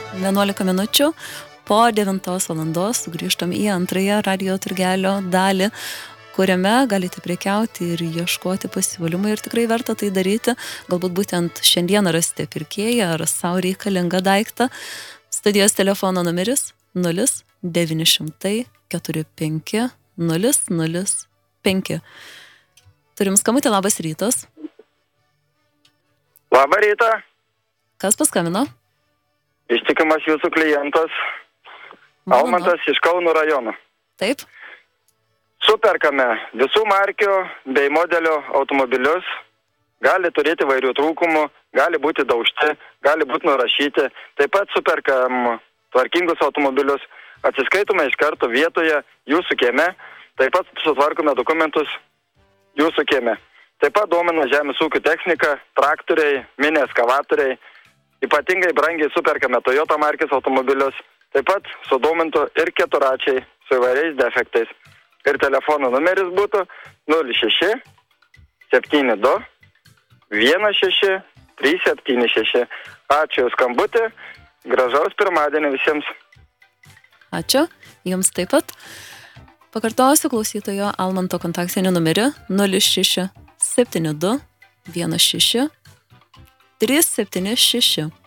11 minučių. Po 9 valandos sugrįžtam į antrąją radio turgelio dalį, kuriame galite prekiauti ir ieškoti pasiūlymų ir tikrai verta tai daryti. Galbūt būtent šiandieną rasite pirkėją ar savo reikalingą daiktą. Studijos telefono numeris 0900 45 005. Turim skambutį, labas rytas. Labą rytą. Kas paskambino? Ištikimas jūsų klientas. Almantas iš Kauno rajono. Taip. Superkame visų markių bei modelio automobilius. Gali turėti vairių trūkumų, gali būti daužti, gali būti nurašyti. Taip pat superkam tvarkingus automobilius. Atsiskaitome iš karto vietoje jūsų kieme. Taip pat sutvarkome dokumentus jūsų kieme. Taip pat domina žemės ūkio technika, traktoriai, mini eskavatoriai. Ypatingai brangiai superkame Toyota markės automobilius. Taip pat sudomintų ir keturačiai su įvairiais defektais. Ir telefono numeris būtų 06 72 16 376. Ačiū už skambutį. Gražaus pirmadienį visiems. Ačiū. Jums taip pat. Pakartosiu klausytojo Almanto kontaktinį numerį 06 72 16 376.